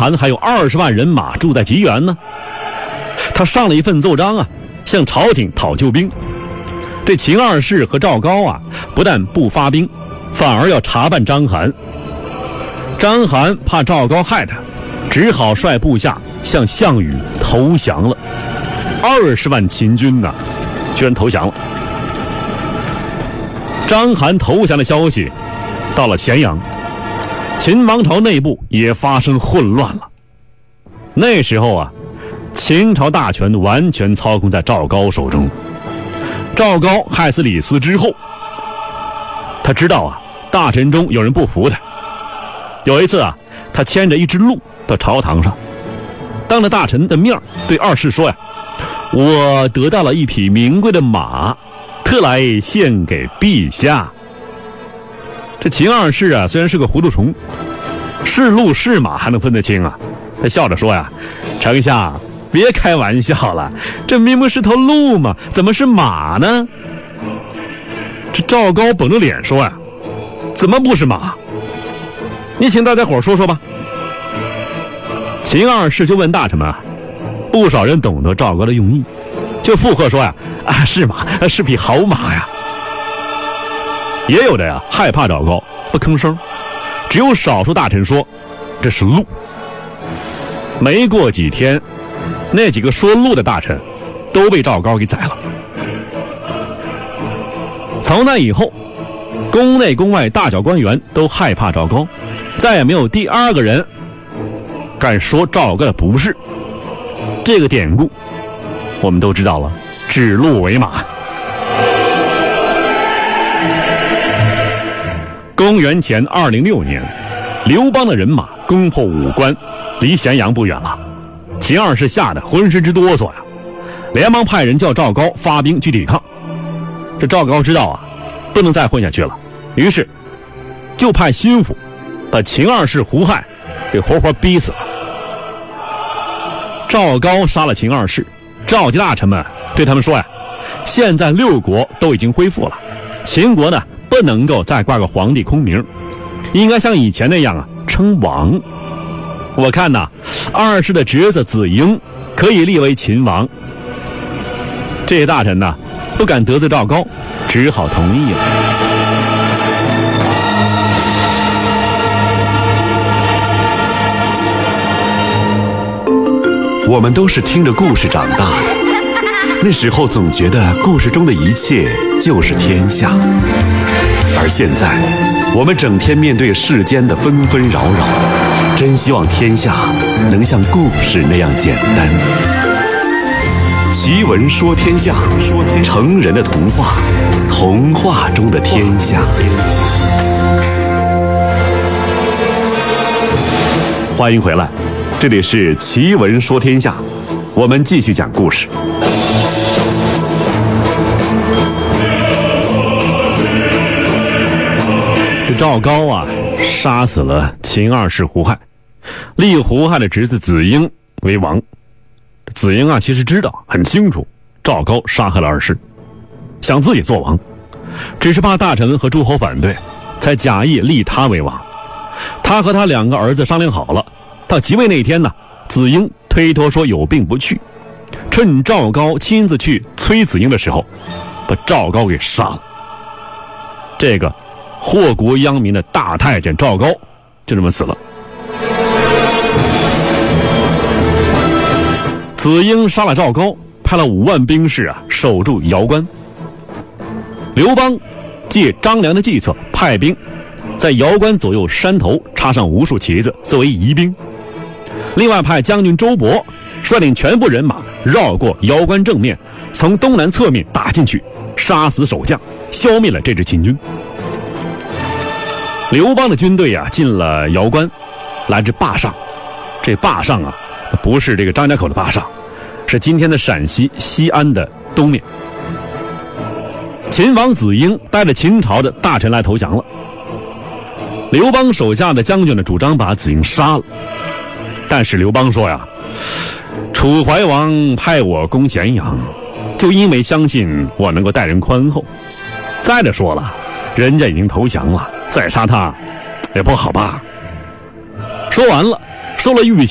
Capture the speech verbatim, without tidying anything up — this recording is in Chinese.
邯还有二十万人马住在吉原呢。他上了一份奏章啊，向朝廷讨救兵。这秦二世和赵高啊，不但不发兵，反而要查办章邯。章邯怕赵高害他，只好率部下向项羽投降了。二十万秦军呢、啊，居然投降了。章邯投降的消息到了咸阳，秦王朝内部也发生混乱了。那时候啊，秦朝大权完全操控在赵高手中。赵高害死李斯之后，他知道啊，大臣中有人不服他。有一次啊，他牵着一只鹿到朝堂上，当着大臣的面对二世说呀：“我得到了一匹名贵的马，特来献给陛下。”这秦二世啊，虽然是个糊涂虫，是鹿是马还能分得清啊？他笑着说呀：“丞相，别开玩笑了，这明明是头鹿嘛，怎么是马呢？”这赵高绷着脸说呀：“怎么不是马？你请大家伙说说吧。”秦二世就问大臣们啊，不少人懂得赵高的用意，就附和说呀：“啊，是马，是匹好马呀。”也有的呀害怕赵高，不吭声，只有少数大臣说这是鹿。没过几天，那几个说鹿的大臣都被赵高给宰了。从那以后，宫内宫外大小官员都害怕赵高，再也没有第二个人敢说赵高的不是。这个典故我们都知道了，指鹿为马。公元前二零六年，刘邦的人马攻破武关，离咸阳不远了。秦二世吓得浑身直哆嗦呀，连忙派人叫赵高发兵去抵抗。这赵高知道啊，不能再混下去了，于是就派心腹把秦二世胡亥给活活逼死了。赵高杀了秦二世，召集大臣们对他们说呀：“现在六国都已经恢复了，秦国呢不能够再挂个皇帝空名，应该像以前那样啊称王。我看呐，二世的侄子子婴可以立为秦王。”这些大臣呢不敢得罪赵高，只好同意了。 我们都是听着故事长大的，那时候总觉得故事中的一切就是天下，而现在我们整天面对世间的纷纷扰扰，真希望天下能像故事那样简单。奇闻说天下，成人的童话，童话中的天下。欢迎回来，这里是奇闻说天下，我们继续讲故事。 这赵高啊，杀死了秦二世胡亥，立胡亥的侄子子婴为王。子婴啊，其实知道很清楚，赵高杀害了二世，想自己做王，只是怕大臣和诸侯反对，才假意立他为王。他和他两个儿子商量好了，到即位那天呢，子婴推脱说有病不去，趁赵高亲自去催子婴的时候，把赵高给杀了。这个祸国殃民的大太监赵高就这么死了。子婴杀了赵高，派了五万兵士啊守住瑶关。刘邦借张良的计策，派兵在瑶关左右山头插上无数旗子作为疑兵，另外派将军周勃率领全部人马绕过瑶关正面，从东南侧面打进去，杀死守将，消灭了这支秦军。刘邦的军队啊进了瑶关，来至坝上。这坝上啊不是这个张家口的坝上，是今天的陕西西安的东面。秦王子婴带着秦朝的大臣来投降了。刘邦手下的将军呢主张把子婴杀了，但是刘邦说呀，楚怀王派我攻咸阳，就因为相信我能够待人宽厚。再者说了，人家已经投降了，再杀他也不好吧。说完了，说了欲